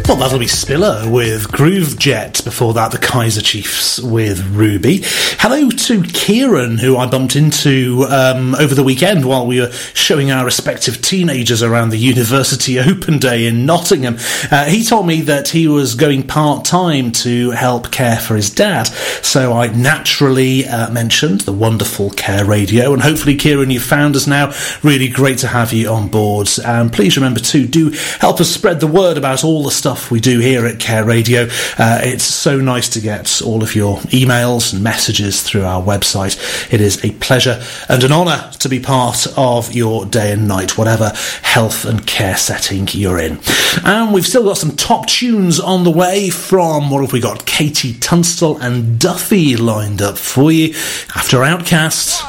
Well, that'll be Spiller with Groove Jet. Before that, the Kaiser Chiefs with Ruby. Hello to Kieran, who I bumped into over the weekend while we were showing our respective teenagers around the University Open Day in Nottingham. He told me that he was going part-time to help care for his dad. So I naturally mentioned the wonderful Care Radio. And hopefully, Kieran, you've found us now. Really great to have you on board. And please remember to do help us spread the word about all the stuff we do here at Care Radio. It's so nice to get all of your emails and messages through our website. It is a pleasure and an honour to be part of your day and night, whatever health and care setting you're in. And we've still got some top tunes on the way from, what have we got, Katie Tunstall and Duffy lined up for you after Outcasts.